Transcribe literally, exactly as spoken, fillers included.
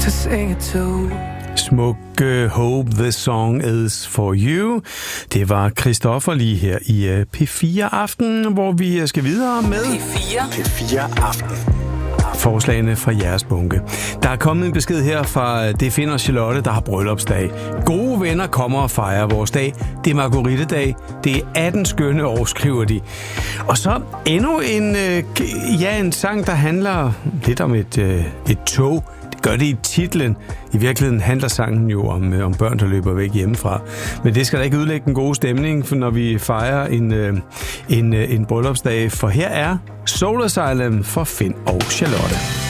to sing it to. Smuk uh, Hope the Song is for you. Det var Christoffer lige her i uh, P fire Aften, hvor vi skal videre med P fire. P fire Aften. Forslagene fra jeres bunke. Der er kommet en besked her fra Det finder Charlotte, der har bryllupsdag. Gode venner kommer og fejrer vores dag. Det er Marguerite-dag. Det er atten skønne år, skriver de. Og så endnu en, øh, ja, en sang, der handler lidt om et, øh, et tog. Det gør det i titlen. I virkeligheden handler sangen jo om, øh, om børn, der løber væk hjemmefra. Men det skal da ikke udlægge den gode stemning, for når vi fejrer en, øh, en, øh, en bryllupsdag. For her er Soul Asylum for Finn og Charlotte.